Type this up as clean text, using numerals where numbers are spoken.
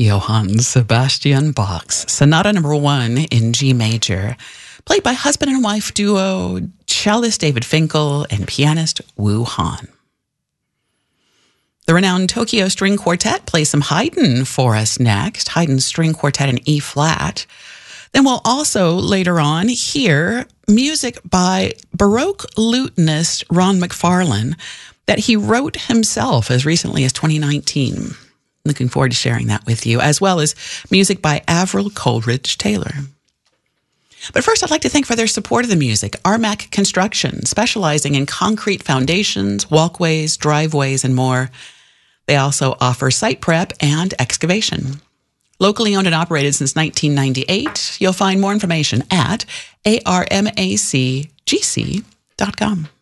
Johann Sebastian Bach's Sonata Number 1 in G major, played by husband and wife duo cellist David Finkel and pianist Wu Han. The renowned Tokyo String Quartet plays some Haydn for us next, Haydn String Quartet in E-flat. Then we'll also later on hear music by Baroque lutenist Ron McFarlane that he wrote himself as recently as 2019. Looking forward to sharing that with you, as well as music by Avril Coleridge Taylor. But first, I'd like to thank for their support of the music, Armac Construction, specializing in concrete foundations, walkways, driveways, and more. They also offer site prep and excavation. Locally owned and operated since 1998, you'll find more information at armacgc.com.